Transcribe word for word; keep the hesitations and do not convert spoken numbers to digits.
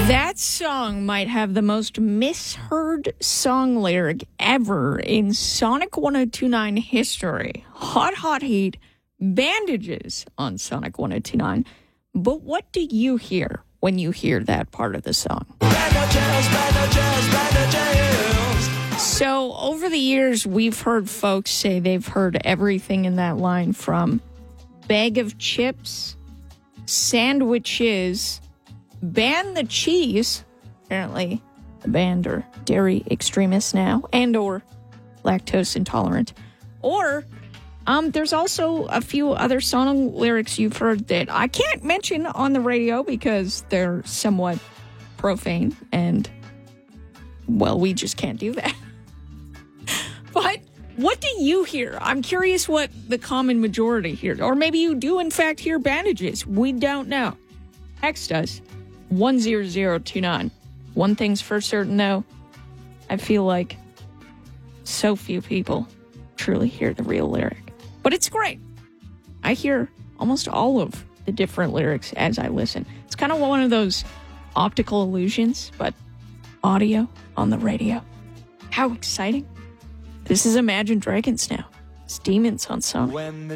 That song might have the most misheard song lyric ever in Sonic one oh two point nine history. Hot, hot heat, bandages on Sonic one oh two point nine. But what do you hear when you hear that part of the song? Bandages, bandages, bandages. So over the years, we've heard folks say they've heard everything in that line from bag of chips, sandwiches, ban the cheese. Apparently, the band are dairy extremists now, and or lactose intolerant. Or um, there's also a few other song lyrics you've heard that I can't mention on the radio because they're somewhat profane, and, well, we just can't do that. But what do you hear? I'm curious what the common majority hears. Or maybe you do, in fact, hear bandages. We don't know. Text us. one zero zero two nine. One thing's for certain, though. I feel like so few people truly hear the real lyric. But it's great. I hear almost all of the different lyrics as I listen. It's kind of one of those optical illusions, but audio on the radio. How exciting. This is Imagine Dragons now. It's Demons on Sonic. When the